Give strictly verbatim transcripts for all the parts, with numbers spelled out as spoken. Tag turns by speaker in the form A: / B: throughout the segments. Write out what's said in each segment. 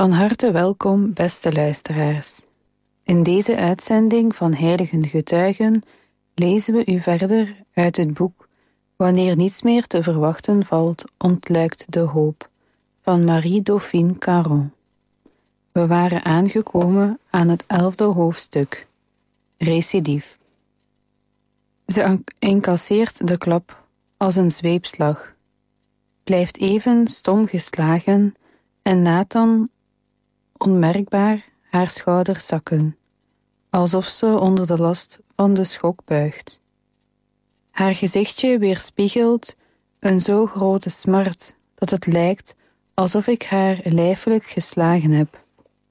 A: Van harte welkom, beste luisteraars. In deze uitzending van Heiligen Getuigen lezen we u verder uit het boek Wanneer niets meer te verwachten valt, ontluikt de hoop van Marie Dauphine Caron. We waren aangekomen aan het elfde hoofdstuk, Recidief. Ze incasseert de klap als een zweepslag, blijft even stom geslagen en laat dan onmerkbaar haar schouders zakken, alsof ze onder de last van de schok buigt. Haar gezichtje weerspiegelt een zo grote smart dat het lijkt alsof ik haar lijfelijk geslagen heb.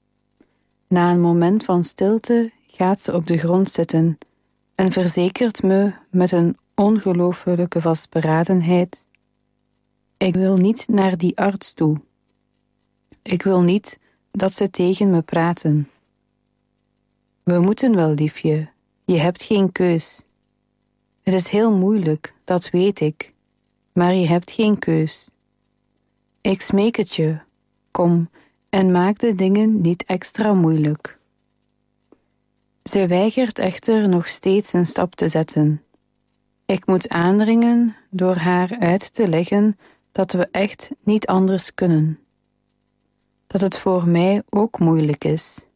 A: Na een moment van stilte gaat ze op de grond zitten en verzekert me met een ongelooflijke vastberadenheid: ik wil niet naar die arts toe. Ik wil niet dat ze tegen me praten. We moeten wel, liefje. Je hebt geen keus. Het is heel moeilijk, dat weet ik, maar je hebt geen keus. Ik smeek het je, kom en maak de dingen niet extra moeilijk. Ze weigert echter nog steeds een stap te zetten. Ik moet aandringen door haar uit te leggen dat we echt niet anders kunnen. Dat het voor mij ook moeilijk is.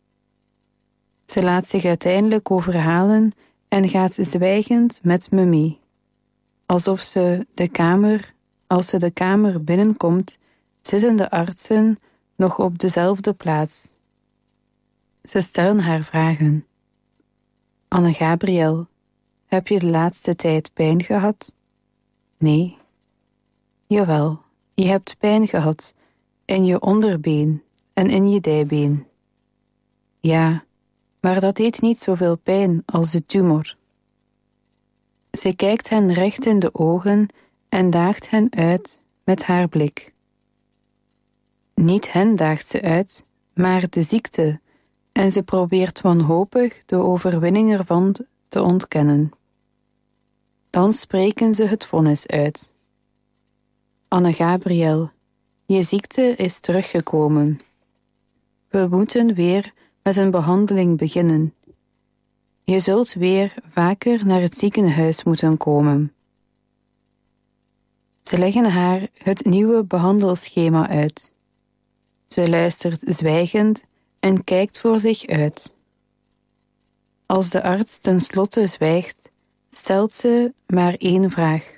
A: Ze laat zich uiteindelijk overhalen en gaat zwijgend met me mee. Alsof ze de kamer, als ze de kamer binnenkomt, zitten de artsen nog op dezelfde plaats. Ze stellen haar vragen. Anne-Gabriel, heb je de laatste tijd pijn gehad? Nee. Jawel, je hebt pijn gehad in je onderbeen en in je dijbeen. Ja, maar dat deed niet zoveel pijn als de tumor. Ze kijkt hen recht in de ogen en daagt hen uit met haar blik. Niet hen daagt ze uit, maar de ziekte, en ze probeert wanhopig de overwinning ervan te ontkennen. Dan spreken ze het vonnis uit. Anne-Gabriel, je ziekte is teruggekomen. We moeten weer met een behandeling beginnen. Je zult weer vaker naar het ziekenhuis moeten komen. Ze leggen haar het nieuwe behandelschema uit. Ze luistert zwijgend en kijkt voor zich uit. Als de arts tenslotte zwijgt, stelt ze maar één vraag.